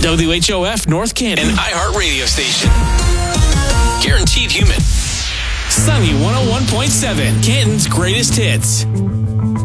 WHOF North Canton, an iHeart radio station. Guaranteed human. Sunny 101.7, Canton's greatest hits.